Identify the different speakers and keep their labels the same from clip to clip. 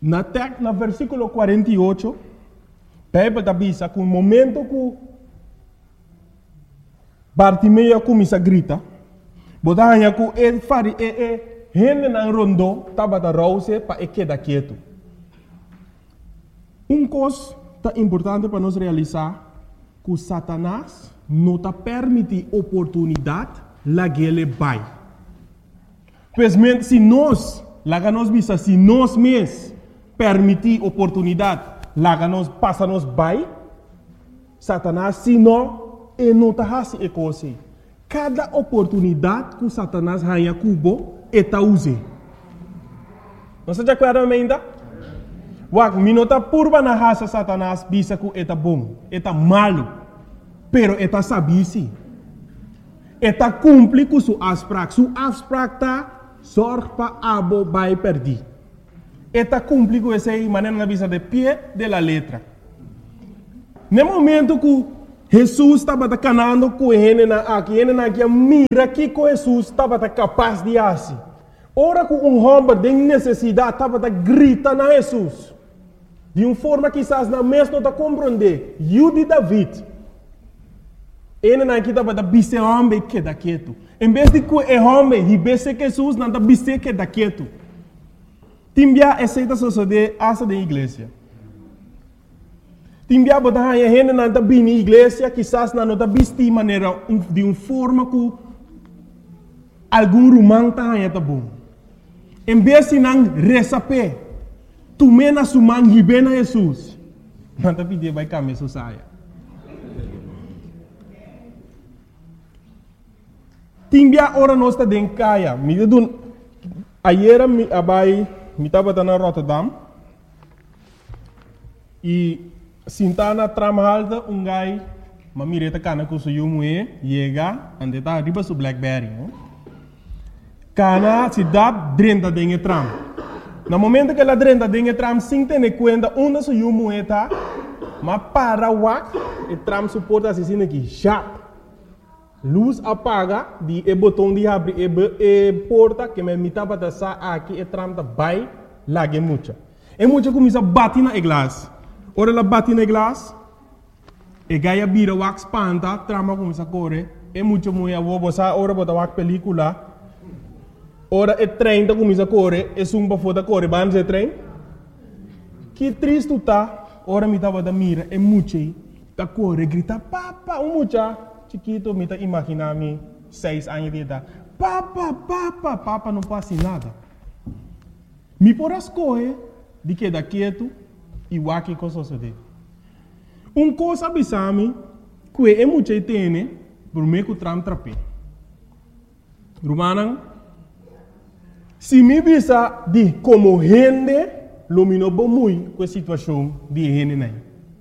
Speaker 1: Na versículo 48, Bíblia avisa que no momento que Bartimeu começa a gritar, botava que ele fari gente na rondo estava da rouse para quedar quieto. Coisa importante para nós realizar que Satanás não está permite oportunidade lá que ele vai. Pois se nós, se nós mesmos permitir oportunidade lá que nós passa nós vai, Satanás se não está fazendo coisa. Cada oportunidade que Satanás ganha cubo está usando. Não se acorda ainda? Wak minota purba na raça Satanás bisa que está bom, está malo, pero está sabisi. Está cumpre com sua afspraak. Sua afspraak está zorg para abo vai perder. Está cumpre com essa maneira na visa de pé de la letra. No momento que Jesus estava canando com ele aqui, mira que Jesus estava capaz de fazer. Ora que homem de necessidade estava gritando a Jesus. De uma forma que quizás não mesmo não compreender. De David. Ele não estava a bise homem que da quieto. Em vez de que o homem ribesse Jesus, não está bise que da quieto. Timbia aceita suceder essa da igreja. Timbia botar a gente não está bem na igreja, quizás não está bise de maneira, de uma forma que algum romano está bom. Em vez de não receber, tu mena su man hibena Jesus. Não está pedindo vai caminhar sua saia. Timbia ora nós está dentro caia. Ayer me estava na Rotterdam e sintana tramalda gai mamireta cana com seu moe chega ande tá riba su Blackberry. Cana se dá dentro dentro tram. No momento que ela drenda dentro tram sem ter conta onde seu moe tá, mas para wak e tram suporta assim aqui já. Luz apaga de botão de abrir e porta que me mitava da sa aqui e tram da vai lá que mucha. E mucha começa a bater na glass. Ora ela bate na glass e gaia bira wax panta trama começa a correr. E mucha mulher vou botar ora botar wax película. Ora e trem da começa a correr e sumba foda correr vamos e trem. Que triste tá. Ora me tava da mira e mucha tá correr grita papa mucha chiquito me tá imaginar-me 6 anos de idade. Papa não passa nada. Me por as correr de que da quieto e o aqui com suceder. Coisa abisame que é muito tem por meio que tram trape. Romana, se me bisa de como gente lumino muito com a situação de gente nem.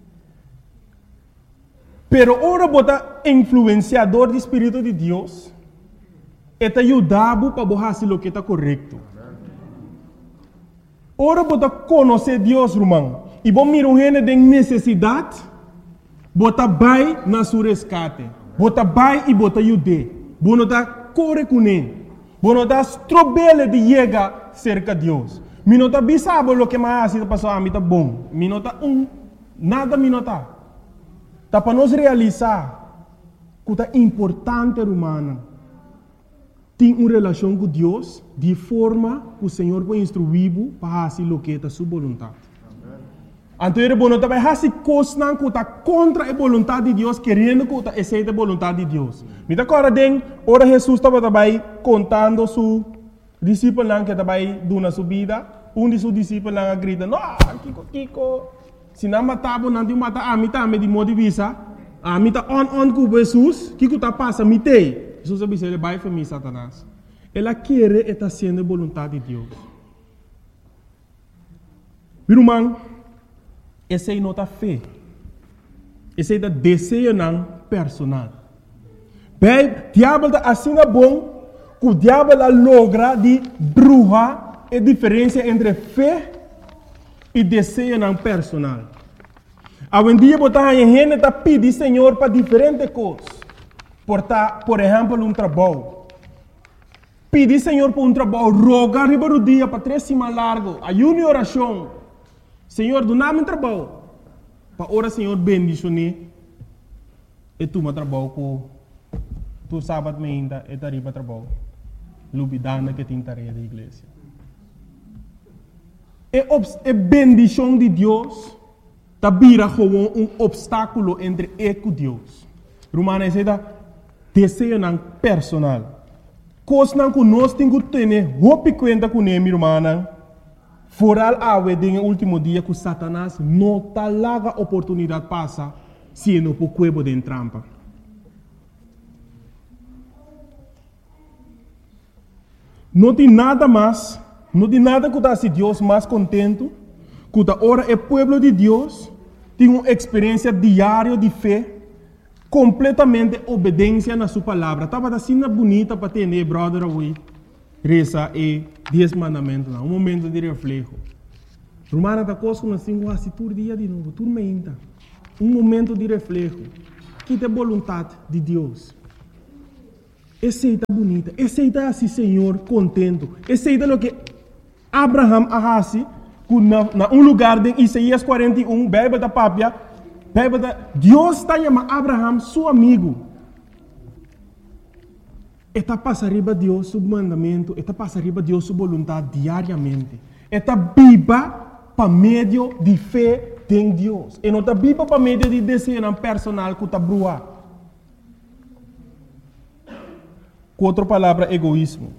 Speaker 1: Pero ora bota influenciador do Espírito de Deus, eta ajudado para fazer o que está correto. Ora bota conhecer Deus, irmão. E bom mirar gente de necessidade, bota vai na sua resgate. Bota vai e bota ajude. Bono tá corre com ele. Bono tá strobele de chegar cerca de Deus. Minota bisabo lo que mais está passando a mim tá bom. Minota nada minota. Tá para nós realizar que é importante, humana, ter uma relação com Deus de forma que o Senhor vai instruir para fazer o que é a sua vontade. Então, ele não vai fazer coisas que está contra a vontade de Deus, querendo que está aceita a vontade de Deus. Me dá agora ora Jesus estava contando su discípulo que estava dando sua vida, de seus discípulos grita, não, Kiko. Se não matava, não te mata a mim também de modo de vista. A mim está on com Jesus. Que está passando? Me tem. Jesus disse, ele vai para mim, Satanás. Ela quer estar sendo a vontade de Deus. Meu irmão, essa é a nossa fé. Esse é o desejo personal. Bem, o diabo está assim bom que o diabo logra de bruxa a diferença entre fé e desejo personal. Hoje em dia, a gente está pedindo Senhor para diferentes coisas. Por exemplo, trabalho. Pedir Senhor para trabalho, rogar riba do dia para 3 semanas largo, ayuno e oração. Senhor, do nada trabalho. Para ora, Senhor, bendicionar. E tu me trabalho com tu sábado me ainda e tariba trabalho. Lubidana que tem tarefa da igreja. É bendição de Deus. Tabira como obstáculo entre eu e Deus. Romana é desejo personal. Coisa que nós temos que ter, roupa conta com ele, romana. Foral awe den último dia que Satanás não tá larga oportunidade passa se não por cuebo de trampa. Não tem nada mais, não tem nada que dá se Deus mais contento, que da hora é povo de Deus tem uma experiência diária de fé, completamente obediência na sua palavra. Tava assim bonita para ter, brother, away. Reza e 10 mandamentos, um momento de reflexo. Romana da coisa que assim, quase todo dia de novo, tudo ainda. Um momento de reflexo. Que é a vontade de Deus. Aceita bonita, aceita assim, Senhor, contento. Aceita o que Abraham arrasi, na lugar de Isaías 41, Bíblia da Pápia, Deus está chamando Abraham, seu amigo. Está passando Deus seu mandamento, está passando Deus sua vontade diariamente. Está viva para meio de fé em Deus. E não está viva para meio de desejo personal que está brua. Com outra palavra, egoísmo.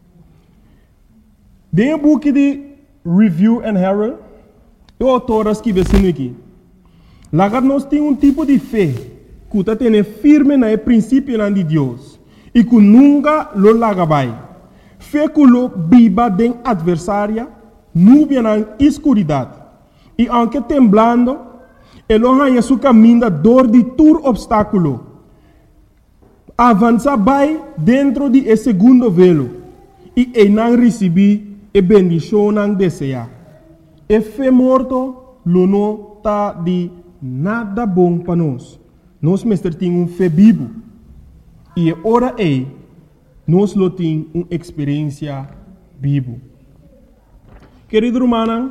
Speaker 1: Dentro do book de Review and Herald, o autor escreve assim aqui. Lá nós temos tipo de fé que está tendo firme no princípio de Deus. E que nunca lo lagabai. Fé que lo viva den adversária, nuvem na escuridade. E aunque temblando, ele arranha seu caminho da dor de todo obstáculo. Avança vai dentro de esse segundo velo. E ele não recebe a bendição não deseja. E fé morto, lo não está de nada bom para nós. Nós mestre temos fé vivo. E ora nós lo temos uma experiência viva. Querido romana,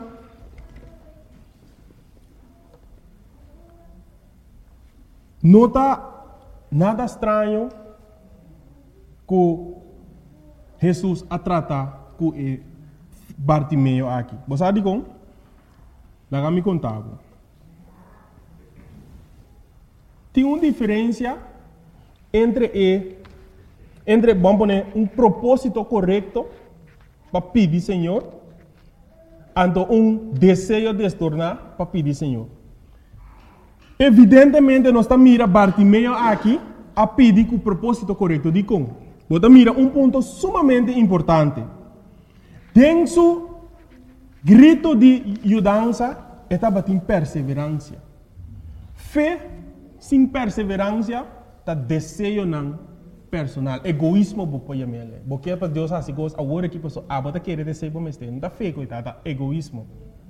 Speaker 1: não está nada estranho que Jesus a tratar com Bartimeu aqui. Você sabe como? Dá me contar. Tem uma diferença entre vamos poner propósito correto para pedir Senhor, e desejo de se tornar para pedir Senhor. Evidentemente, nós estamos mirando Bartimeu aqui a pedir com o propósito correto de como. Você mira ponto sumamente importante. Tem su grito de ajudança, estava em perseverança. Fé sem perseverança está desejo não personal. Egoísmo bopoia mele. Porque para Deus assim coisa agora que pessoa abota querer desejo para mestre. Não está fé coitada, egoísmo.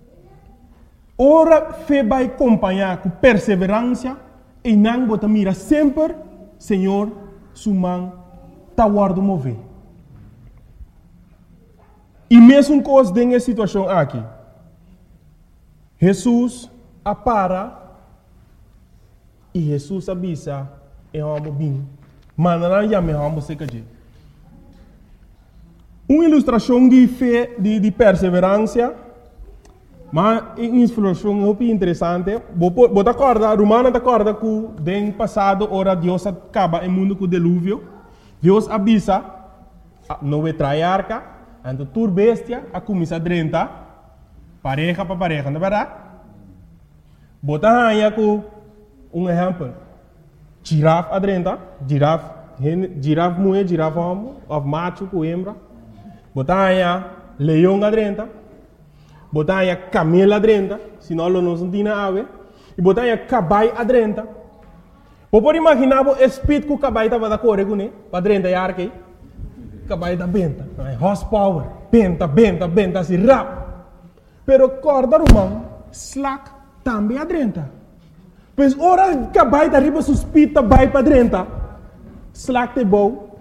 Speaker 1: Ora fé vai acompanhar com perseverança e não bota mira sempre Senhor sumang tá guardo mover. E mesmo coisa dessa situação aqui. Jesus apara e Jesus avisa e vamos bem. Mas já me vamos ser que uma ilustração de fé, de perseverança, mas uma ilustração muito interessante. Você acorda, Romana acorda que no passado, ora Deus acaba o mundo com o dilúvio. Deus avisa, não vai trair arca, então tur bestia, a começar a drentar, pareja para pareja, não é verdade? Bota aí com exemplo. Girafa adrenta, girafa mulher, girafa homem, of macho com hembra. Botar aí leão adrenta, botar aí camelo adrenta, senão não se tem ave. E botar aí caballo adrenta. Pode imaginar o espírito que o caballo estava da correr com ele, para adrenta e arque. Caballo da benta, horsepower, benta, assim rápido. Pero corda romano, slack também adrenta. Pois ora cabai da riba suspita vai para dentro. Slack te bom.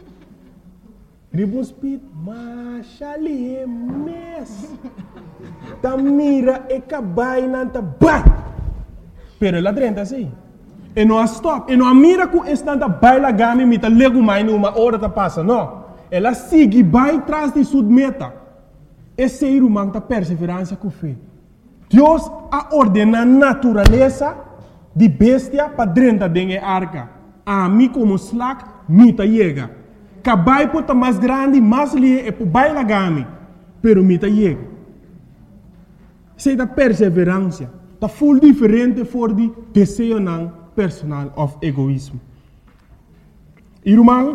Speaker 1: Riba speed, mas ali é mes. ta mira e cabai nanta bai. Pero ela drenta assim. E não stop. E não mira que estanta baila gami mita lego mais numa hora ta passa. Não. Ela sigue vai traz de sua meta. Esse ser humano ta perseverança com fé. Deus a ordena a natureza de bestia para drenta dengue arca. A mim como slack mita chega. Cabai pota mais grande, mais lie e po baila gami. Pero mita chega. Sei da perseverança. Ta full diferente voor die desejo nan personal of egoísmo. Irmão,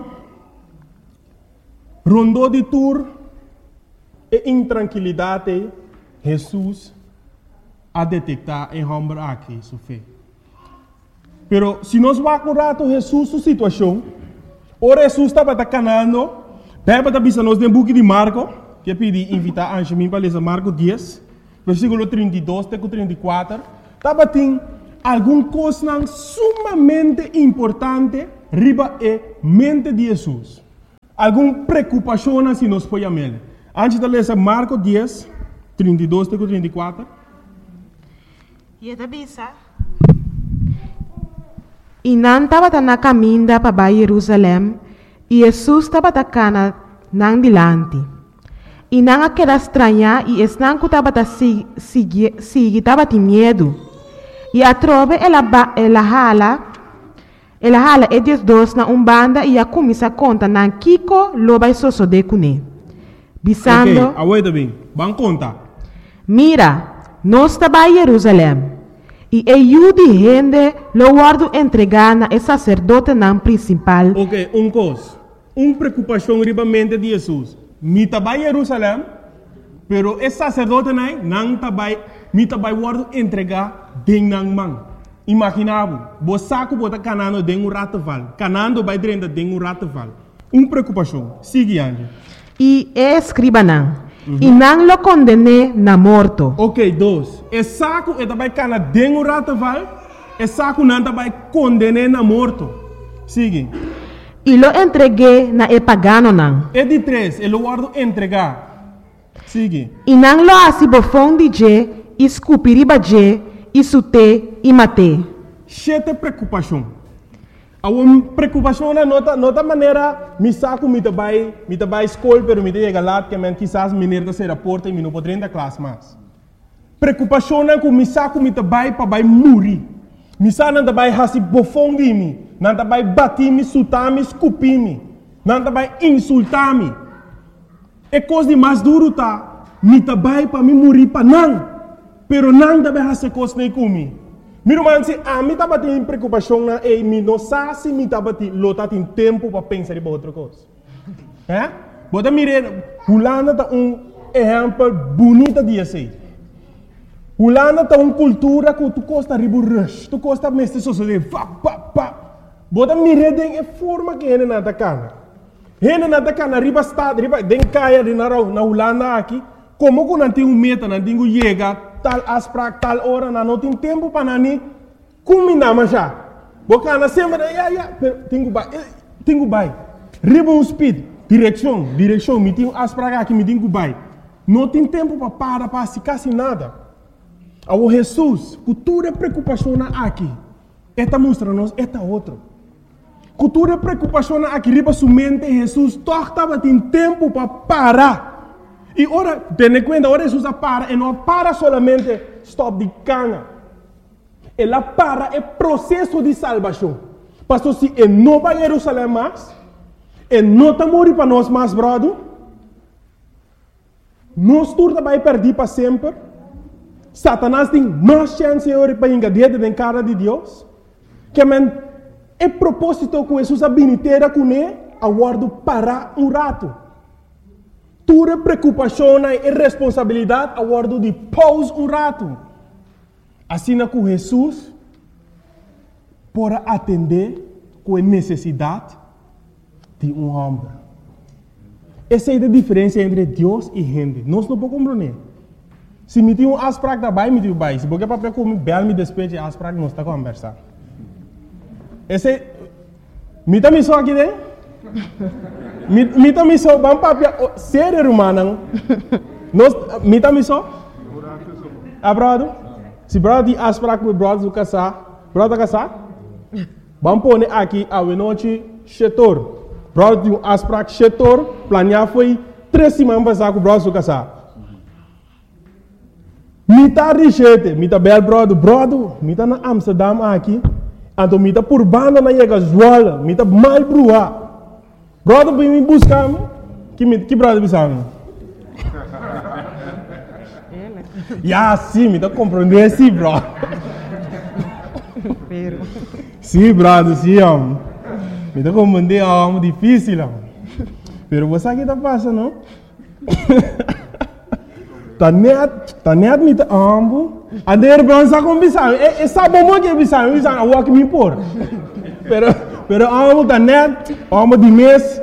Speaker 1: rondou de tour e intranquilidade, Jesus a detectar em homem aqui, sua fé. Pero se nós vamos rato Jesus sua situação, ora Jesus estava canando, deve estar pensando nos book de Marco, que eu pedi invitar a Anjamim para ler Marco 10, versículo 32 até 34, estava tem alguma coisa sumamente importante riba e mente de Jesus. Alguma preocupação se nós podemos ver. Antes de ler Marco 10, 32 até 34.
Speaker 2: E não estava na caminho para Jerusalém, e Jesus estava na dilante. E não aquela estranha, e não que estava estava de medo. E a trove ela hala e Deus dois na banda e a começa a contar na Kiko loba soso de cune. Bisando.
Speaker 1: Ok, aguenta bem. Vamos contar.
Speaker 2: Mira, nós estava em Jerusalém. E eu de gente lo guardo entregar na sacerdote na principal.
Speaker 1: Ok, coisa. Preocupação riba mente de Jesus. Mi tabai Jerusalém, pero esse sacerdote não tabai, mi tabai guardo entregar ding nang mang. Imaginavo, bo saco bota canando ding rataval, canando vai drenda ding rataval. Preocupação. Sigue ande.
Speaker 2: E escriba não. E não lo condene na morto.
Speaker 1: Ok, dois. E saco e tabai cana ding rataval, e saco não tabai condene na morto. Sigue.
Speaker 2: E lo entreguei na pagano não.
Speaker 1: E de três, ele guardo entregar. Sigue.
Speaker 2: E não lo assim bofão de je, escupiriba je, isute e mate.
Speaker 1: Chete preocupação. A uma preocupação na nota maneira, me saco me tabai escola, pero me chega lá que men quizás menino da ser a porta e me não poderia da classe mais. Preocupação na com me saco me tabai para vai morrer. Me saco não tabai hasi bofão de mim. Não tabai bater me, sutar me, escupir me. Não tabai insultar me. É coisa de mais duro tá. Me tabai para me morrer para não. Pero não tabai hasi coisa nem comigo. Meu irmão, se a mim estava tendo preocupação na e me não sabe se me estava tendo tempo para pensar em outra coisa. É? Bota mirar, Holanda tá exemplo bonito de assim. Holanda tá cultura que tu costa ribu rush, tu costa mestre sociedade, Bota mirar de forma que ele nada cana. Ele nada cana riba estado, riba den caia de na Holanda aqui, como que não tem meta, não tem chega tal asprak tal hora não tem tempo para nani combinar mas já bocana sempre tenho bai ribbon speed direção me tenho asprak aqui me tenho bai não tem tempo para se quase nada ao Jesus cultura preocupação aqui esta mostra-nos esta outro cultura preocupação aqui riba sua mente Jesus estava tem tempo para parar. E ora, tenha conta, ora Jesus para, e não para solamente stop de cana. Ela para é processo de salvação. Pastor, se ele não vai a Jerusalém mais, ele não está morrendo para nós mais, brother. Nós todos vai perder para sempre. Satanás tem mais chance para engadir dentro da cara de Deus. Que é propósito que Jesus habilitera com ele, a guardo para rato. Tua preocupação e responsabilidade a guardo de pause rato. Assim que Jesus para atender com a necessidade de homem. Essa é a diferença entre Deus e gente. Nós não podemos compreender. Se me tem asprak da bai, me tem bai. Se porque papel como bel me despeje asprak, nós está conversando. Esse me tá me só aqui dentro. Me tá me só, vamos papel sério humano. Nós me tá me só. brother? Se brother tem afspraak met brother do casar, brother casar? Vamos pôr aqui a noite setor. Brother tem afspraak setor, planear foi 3 semanas passar com o brother do casar. Mita richete, mita bel brother, mita na Amsterdam aqui, então mita por banda na chega Zwolle, mita mal brua. Brother vem me buscar, que brother bisang? Ya, sim, mita compreender sim, bro. Sim, brother, sim, mita compreender é difícil, pero você aqui tá passando, não? Tá net met de ambo. En de heer sa kon bisang. Sa bomo ke bisang awak mi por. Pero ambo tá net, ambo di mes.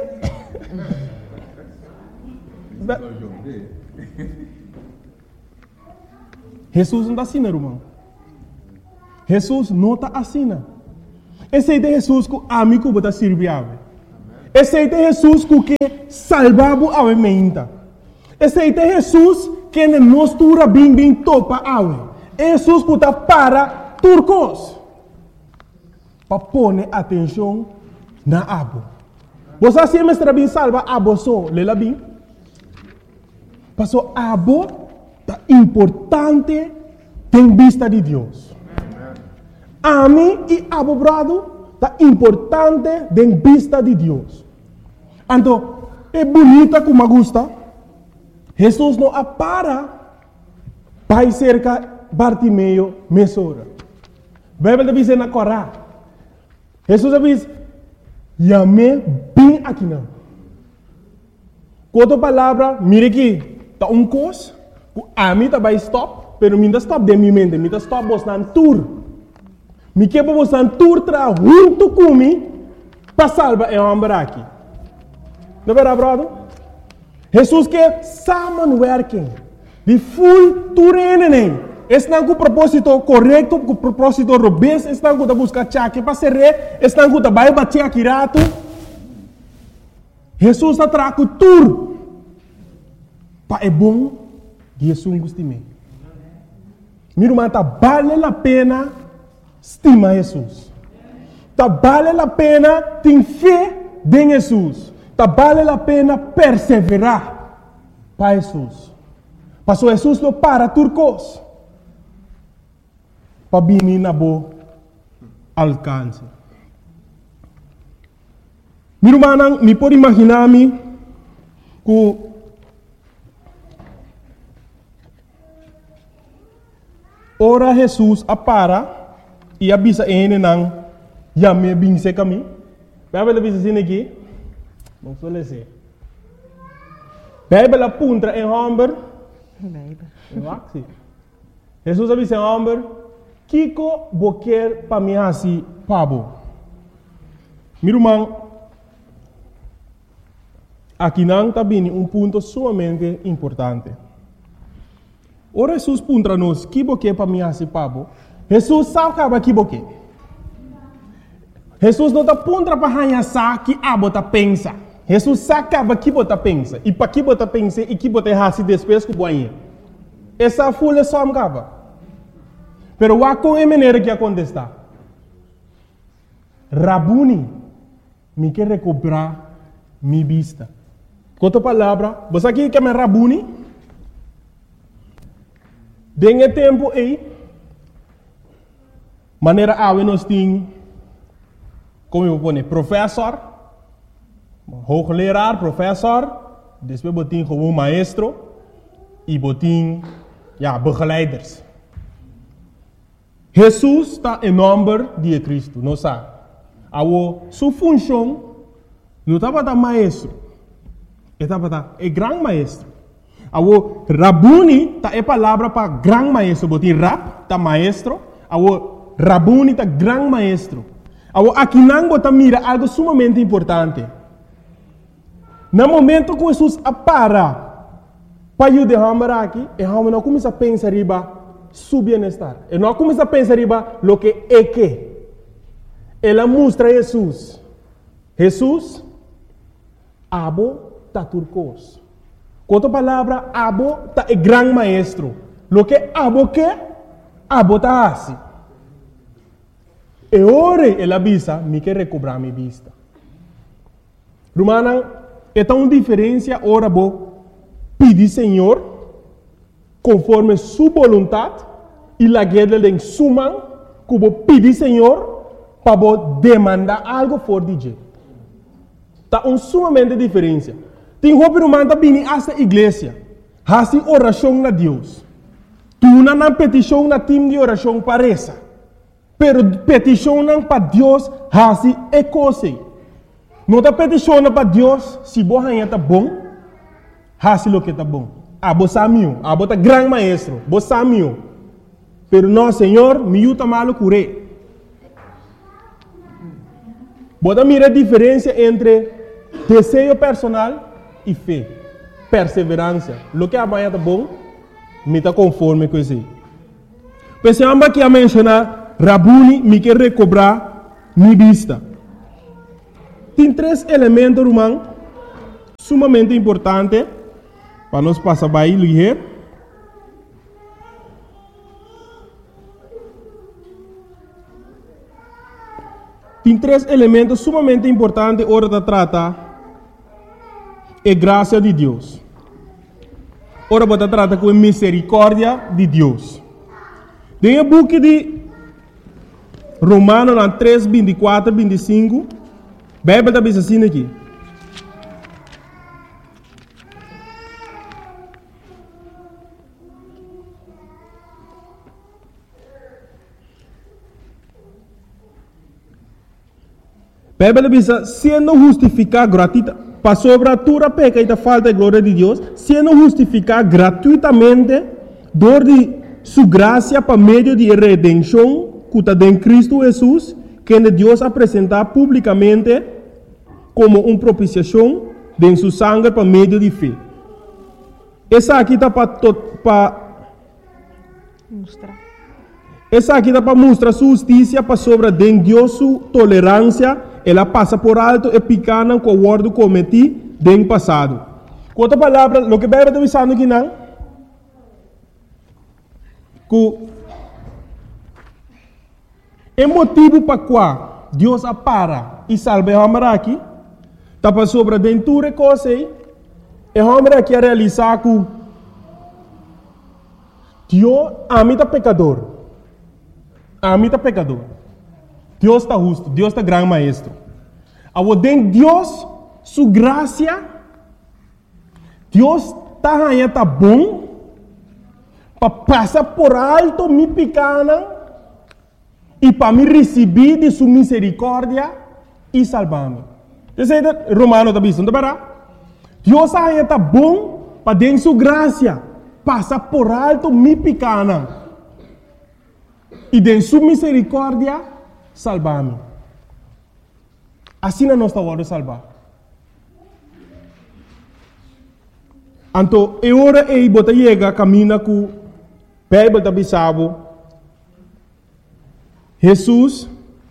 Speaker 1: Jesus não está assim, irmão. Jesus não está assim. Esse é Jesus que amigo bota serviável. Esse é Jesus que salvava a mente. Esse é Jesus que não mostura bem topa awe. Jesus que está para turcos. Para pôr atenção na abo. Você sempre está bem salva abo só, lela bem. Passou abo tá importante em vista de Deus. A mim e abo brado tá importante em vista de Deus. Então, é bonita como gusta. Jesus não apara para cerca Bartimeu mesora. Bíblia diz na Corá. Jesus diz, "Yame bem aqui não." Outra palavra, mire aqui, tá coisa, a mim tá vai stop, pero minha stop de minha mente, minha stop bostan tour. Me que para bostan tour tra junto comigo para salvar o homem aqui. Não é verdade, brother? Jesus quer samenwerking. De full toerening. Estão com o propósito correto, com o propósito robusto, estão com a busca chaque para ser rei, estão com a vai bater aqui rato. Jesus está trazendo tudo. Para é bom, Jesus gosta de mim. Meu irmão, vale a pena estimar Jesus. Vale a pena ter fé em Jesus. Vale a pena perseverar para Jesus. Passou Jesus não para turcos. Para vir na boa alcance. Meu irmão, me pode imaginar-me que ora Jesus apara e avisa ele não já me binse caminho. Vai ver avisa assim aqui. Não suele ser. Bíblia apunta em homem. Jesus avisa em homem. Kiko boquer para mim assim, pabo. Meu irmão, aqui não está vindo ponto sumamente importante. Ora Jesus punta nos, que boquer para mim assim, pabo. Jesus sabe que boquer. Jesus não está punta para hanhar que a bota pensa. Jesus sabe que bota pensa. E para que bota pensa e que bota assim depois que boinha. Essa folha só me acaba. Pero wa com a maneira que acontece. Rabuni, me quer recuperar minha vista. Com outra palavra, você aqui quer me Rabuni? Dengue tempo aí, maneira a nós tem, como eu vou dizer, professor, hoogleraar, professor, depois botin como maestro e botin, begeleiders. Jesus está em nome de Cristo, não sabe? A sua função não estava da maestro, estava da grande maestro. A Rabuni está a palavra para grande maestro, botin rap está maestro, a Rabuni está grande maestro. Aqui não bota mira algo sumamente importante. No momento que Jesus apara para ajudar aqui, e não começa a pensar riba su bienestar. E não começa a pensar riba lo que é que. Ela mostra Jesus. Jesus, abo ta turcos. Com outra palavra, abo ta é grande maestro. Lo que abo tá assim. E ora ela avisa, me quer recobrar minha vista. Romana, é tão diferença ora bo pedir Senhor conforme sua vontade e la guerra em suma que bo pedir Senhor para bo demandar algo for de Deus. Tá sumamente diferença. Tem roupa romana tá vindo esta igreja, hasi oração na Deus. Tu não na petição na time de oração parece. Pero petição para Deus hasi é coisa. Não está petição para Deus se você está bom, hasi lo que está bom. Você sabe, você é grande maestro, você sabe. Pero não, Senhor, me ajuda malo curé. Você mira a diferença entre desejo personal e fé, perseverança. Lo que amanhã está bom, me está conforme com isso. Pensamos que a mencionar, Rabuni me quer recobrar minha vista. Tem 3 elementos, irmão, sumamente importantes para nós passar para aí, ligeiro. Tem 3 elementos sumamente importantes hora de tratar a graça de Deus. Ora, você trata com a misericórdia de Deus. Tem o book de Romanos 3, 24, 25. A Bíblia está assim aqui. A Bíblia diz, sendo justificado gratuitamente, para sobre a tua peca e a falta de glória de Deus, sendo justificado gratuitamente, dor de sua graça para meio de redenção, que está em Cristo Jesus, que Deus apresentar publicamente como uma propiciação de sua sangue para meio de fé. Essa aqui está para mostrar. Essa aqui está para mostrar sua justiça para sobre de Deus sua tolerância. Ela passa por alto e picana com o ordo cometido no passado. Com outra palavra, o que a Bíblia está dizendo aqui não, que é motivo para qual Deus apara e salva o homem aqui, está para sobre dentro de coisa e o homem aqui a realizar que Deus amita pecador. Amita pecador. Deus está justo, Deus está grande maestro. Agora, Deus, sua graça, Deus está bom para passar por alto minha pequena e para me receber de sua misericórdia e salvar-me. Você sabe, Romano está dizendo, Deus está bom para dar sua graça, passar por alto minha pequena e de sua misericórdia salvar-me. Assim não está hora de salvar. Então, é hora de você chegar, caminha com a Bíblia está dizendo, Jesus,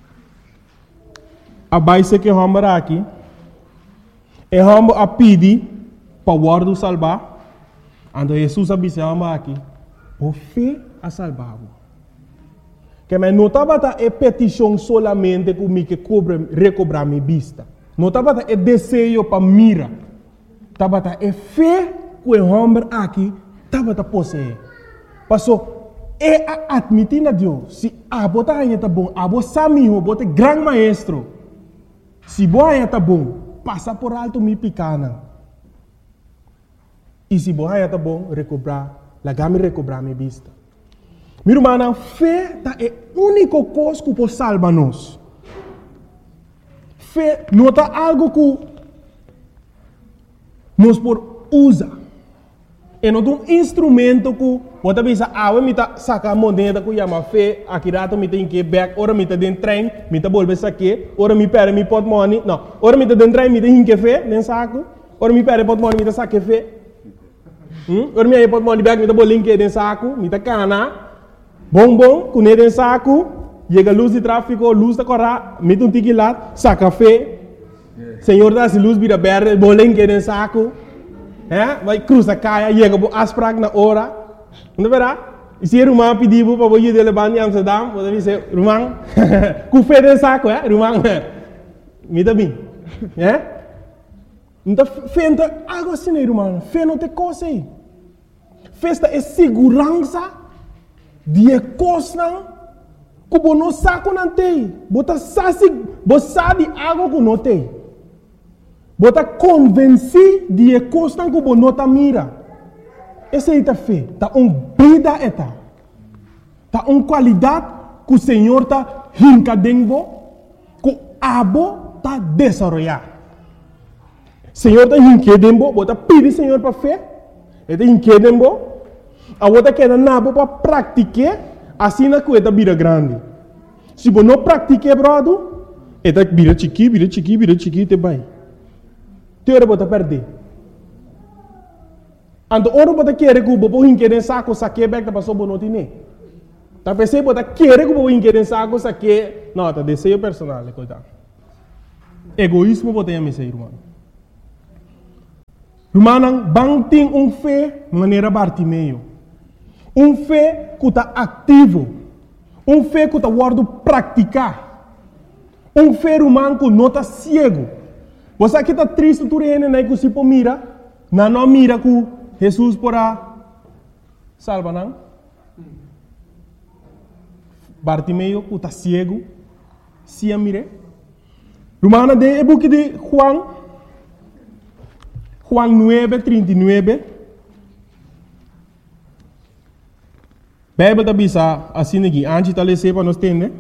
Speaker 1: a base que vamos aqui, é vamos a pedir para o ordo salvar. Então, Jesus a dizendo aqui, por fé a salvar-vos. Que me não estava a petição solamente que me recobrar minha vista. Não estava a desejo para mira. Estava a fé que o homem aqui estava a possuir. Passou, é admitir a Deus. Se a bota aí está bom, a bota sabe, a bota grande maestro. Se boa aí está bom, passa por alto minha pequena. E se boa aí está bom, recobrar, me recobrar minha vista. Meu irmão, a fé é a única coisa que pode salvar-nos. Fé não é algo que nós podemos usar. É um instrumento que você pensa, eu vou sacar a moneda que chama fé, aqui rato eu tenho que ir back, ora eu estou dentro do trem, eu vou voltar aqui, ora eu pego meu portmoney, não, ora eu estou dentro do trem, eu tenho que ir fé, nem saco, ora eu pego o portmoney, eu saco fé, ora eu pego o portmoney back, eu vou bolinho dentro do saco, eu vou cana. Bom, com ele em saco, chega a luz de tráfego, luz da corra, mete tique lá, saca fé. Senhor dá-se luz, vira verde, bolinho que em saco. Vai cruza caia, chega a asprag na hora. Não verá? E se Rumang pediu para você de levar em Amsterdam, você diz, Rumang, com fé de saco, Rumang, me dá bem. Então, fé não tem algo assim, Rumang. Fé não tem coisa aí. Festa é segurança de coisa que você não sabe que não tem. Você sabe algo que não tem. Você está convencido de coisa que você não mira. Essa é a fé. Está uma vida. Está uma qualidade que o Senhor está rincadendo, que o abo está desenvolvendo. O Senhor está rincadendo, você pede ao Senhor para fé. Ele está rincadendo, a você quer nabo para praticar, assim na coisa vira grande. Se você não pratica, brother, ele vira chiqui, te vai. Te ora você perder. Então, ora você quer que você rincade saco, saque back da pessoa não tem. Tá pensando você quer que você rincade saco, saque, não, tá desejo personal, coitado. Egoísmo você tem a irmão. Irmão, bang tem fé maneira Bartimeu. Fé que está ativo. Fé que está guardando praticar. Fé humano que não está cego. Você aqui está triste, tu reina, que se pode mira. Não mira que Jesus porá salva, não? Bartimeu que está cego. Se a mire. Irmão, de book de Juan 9:39. Bíblia está bisa assim aqui. Antes está lendo para nós entender.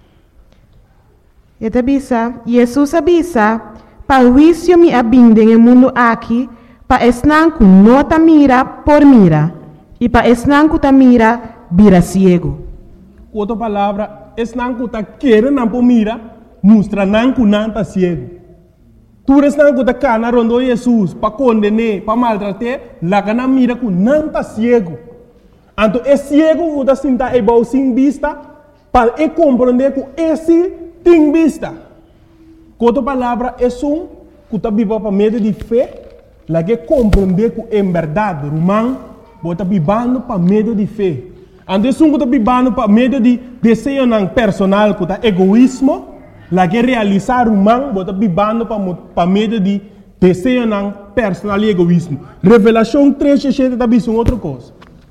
Speaker 2: Eta bisa, Jesus avisa, para juízo me abinde no mundo aqui, para esnanco não ta mira por mira, e para esnanco ta mira, vira ciego.
Speaker 1: Outra palavra, esnanco ta querer não por mira, mostra nanco não ta ciego. Tu esnanco ta cana rondo Jesus, para condenar, para maltratar, lá cana mira que não ta ciego. Então, é ciego que está sentado sem vista, para compreender que esse tem vista. Com outra palavra, é um que está vivendo para meio de fé, lá que compreender que é verdade, irmão, está vivendo para meio de fé. Então, é um que está vivendo para meio de desejo personal, que está egoísmo, lá que realizar irmão, está vivendo para meio de desejo personal e egoísmo. Revelação 3:7 está vivendo outra coisa.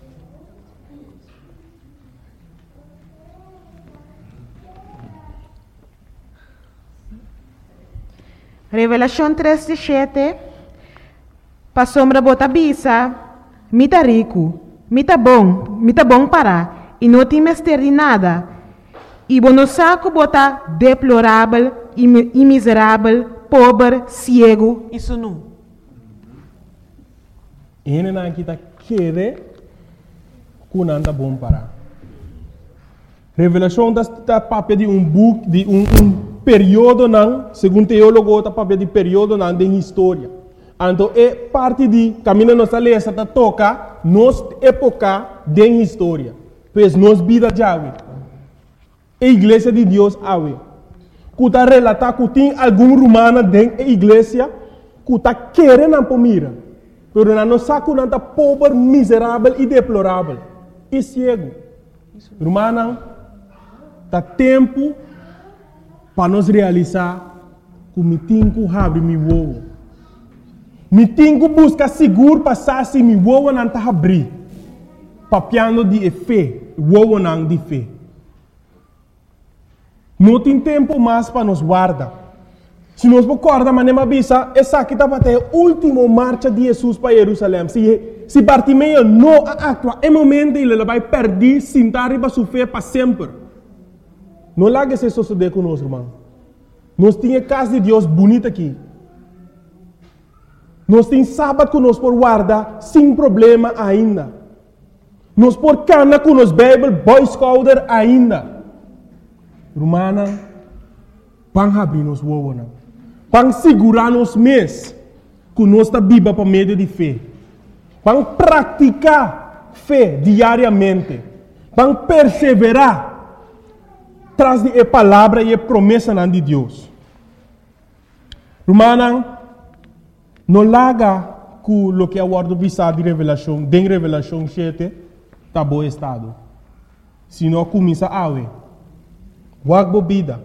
Speaker 2: Revelação 3:7. Para sombra bota bisa, mita rico, mita bom para, e não tem mestre de nada. E bono saco bota deplorável e miserável, pobre, cego e sunu.
Speaker 1: Ele não está querendo que não está bom para. Revelação está papel de book, de período não, segundo teólogo, está papel de período não de história. Então, é parte de caminho nossa lei, está toca nossa época de história. Pois nossa vida já é. A igreja de Deus é. Que está relatar que tem algum romano dentro da igreja que está querendo para mira. Mas não sabe que não está pobre, miserável e deplorável. E cego. Romano, está tempo para nós realizar que me tenho que abrir meu ovo. Me tenho que buscar seguro para saber se meu ovo não está abrir. Papiando de fé, o ovo não de fé. Não tem tempo mais para nos guardar. Se nós recordamos, mas nem avisa, essa aqui está até a última marcha de Jesus para Jerusalém. Se Bartimeu não atua, é momento ele vai perder, sentar e vai sofrer para sempre. Não lá que se suceder conosco, irmão. Nós temos casa de Deus bonita aqui. Nós temos sábado que nós por guardar sem problema ainda. Nós por cana com nos Bible, Boy Scouter ainda. Irmã, vamos abrir nos ovos. Vamos segurar nos mês que nós está viva para meio de fé. Vamos praticar fé diariamente. Vamos perseverar traz de palavra e promessa de Deus. Irmã, não larga que o que é o word visado de revelação, de revelação 7, está bom estado. Se não começa a ver. Wag bebida.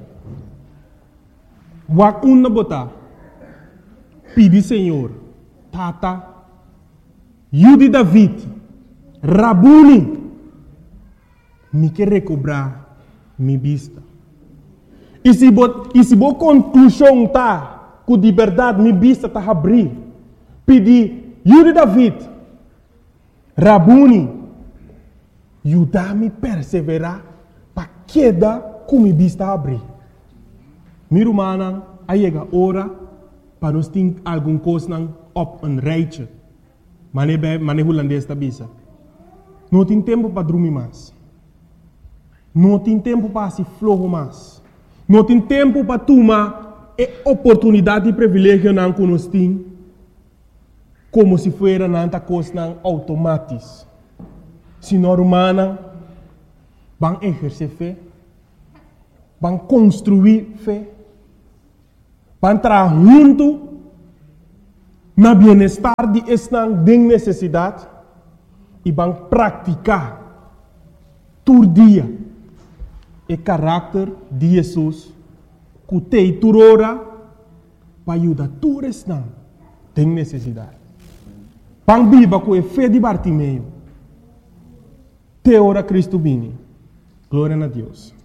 Speaker 1: Wag na botar. Pedi Senhor. Tata. Yudi David. Rabuni. Me quer recobrar minha vista. E se boa conclusão tá, que de verdade minha vista tá abrir. Pedi, Yudi David, Rabuni, ajuda-me a perseverar para queda com minha vista abrir. Minha irmã, aí chega a hora para nós ter alguma coisa op een rijtje. Mané holandês da bisa. Não tem tempo para dormir mais. Não tem tempo para se flojo mais. Não tem tempo para tomar a oportunidade e privilégio que nós temos, como se fosse nanta coisa automática. Se nós humanos vamos exercer fé, vamos construir fé, vamos trabalhar junto no bem-estar de esta necessidade e vamos praticar todo dia o caráter de Jesus que tem turora para ajudar todos que têm necessidade. Vamos viver com a fé de Bartimeu. Te ora Cristo vini. Glória a Deus.